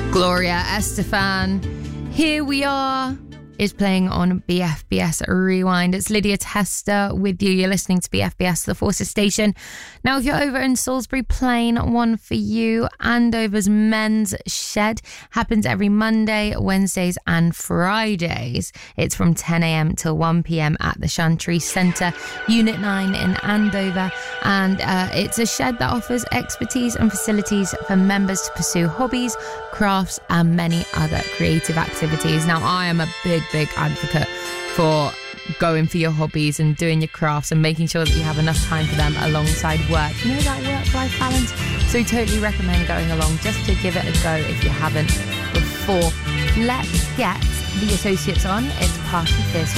Gloria Estefan, Here We Are, is playing on BFBS Rewind. It's Lydia Tester with you. You're listening to BFBS, the Forces station. Now, if you're over in Salisbury Plain, one for you. Andover's Men's Shed happens every Monday, Wednesdays and Fridays. It's from 10 a.m. till 1 p.m. at the Chantry Centre, Unit 9 in Andover. And it's a shed that offers expertise and facilities for members to pursue hobbies, crafts and many other creative activities. Now, I am a big advocate for going for your hobbies and doing your crafts and making sure that you have enough time for them alongside work. You know, that work-life balance. So totally recommend going along just to give it a go if you haven't before. Let's get the associates on. It's Party Fizz